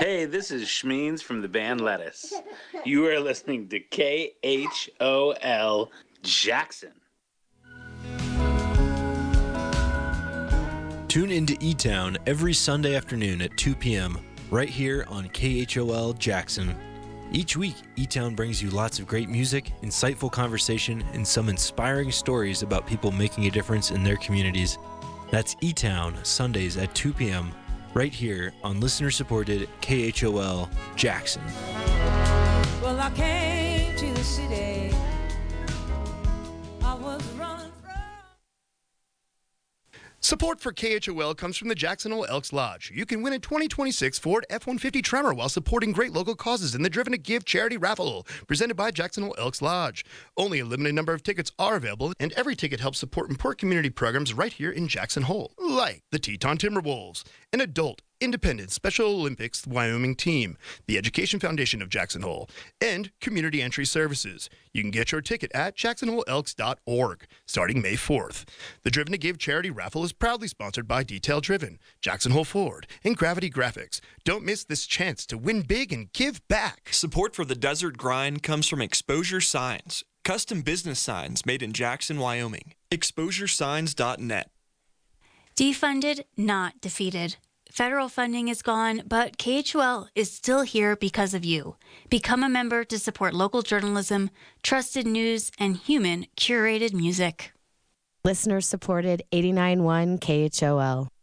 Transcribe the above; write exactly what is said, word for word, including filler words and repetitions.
Hey, this is Schmeens from the band Lettuce. You are listening to K H O L Jackson. Tune into E-Town every Sunday afternoon at two p.m. right here on K H O L Jackson. Each week, E-Town brings you lots of great music, insightful conversation, and some inspiring stories about people making a difference in their communities. That's E-Town, Sundays at two p.m. right here on listener-supported K H O L Jackson. Well, I came to the city. I was running from... Support for K H O L comes from the Jackson Hole Elks Lodge. You can win a twenty twenty-six Ford F one fifty Tremor while supporting great local causes in the Driven to Give charity raffle, presented by Jackson Hole Elks Lodge. Only a limited number of tickets are available, and every ticket helps support important community programs right here in Jackson Hole, like the Teton Timberwolves, an adult independent Special Olympics Wyoming team, the Education Foundation of Jackson Hole, and community entry services. You can get your ticket at jackson hole elks dot org starting May fourth. The Driven to Give charity raffle is proudly sponsored by Detail Driven, Jackson Hole Ford, and Gravity Graphics. Don't miss this chance to win big and give back. Support for the Desert Grind comes from Exposure Signs, custom business signs made in Jackson, Wyoming. exposure signs dot net. Defunded, not defeated. Federal funding is gone, but K H O L is still here because of you. Become a member to support local journalism, trusted news, and human curated music. Listener supported eighty-nine point one K H O L.